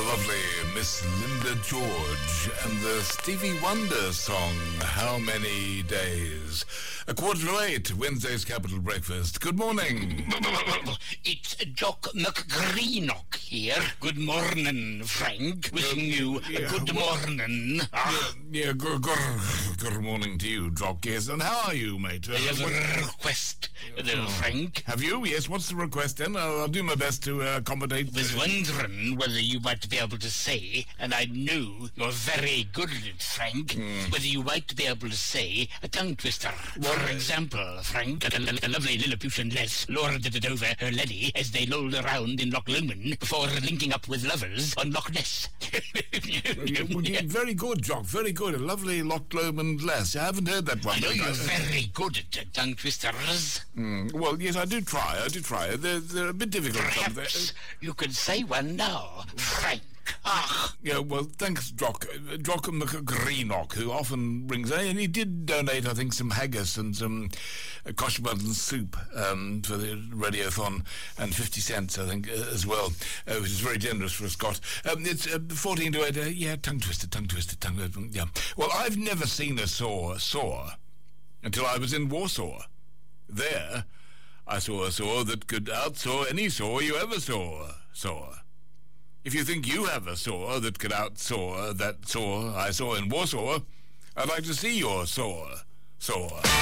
lovely Miss Linda George and the Stevie Wonder song, How Many Days? 7:45, Wednesday's Capital Breakfast. Good morning. It's Jock McGreenock here. Good morning, Frank. Wishing you a good morning. Good morning to you, Jock. Yes, and how are you, mate? I have a request, Frank. Have you? Yes, what's the request then? I'll do my best to accommodate. I was wondering whether you might be able to say, and I know you're very good at it, Frank, whether you might be able to say a tongue twister. For example, Frank, a lovely Lilliputian lass lorded it over her laddie as they lolled around in Loch Lomond before linking up with lovers on Loch Ness. Very good, Jock, very good. A lovely Loch Lomond lass. I haven't heard that one. I know you're very good at tongue twisters. Well, yes, I do try. They're a bit difficult. Perhaps you could say one now, Frank. Yeah, well, thanks, Jock McGreenock, who often rings in, and he did donate, I think, some haggis and some kosh mutton soup for the radiothon, and 50 cents, I think, as well, which is very generous for a Scot. It's 14 to 8, yeah, tongue twister, yeah. Well, I've never seen a saw until I was in Warsaw. There, I saw a saw that could outsaw any saw you ever saw. If you think you have a saw that could outsaw that saw I saw in Warsaw, I'd like to see your saw.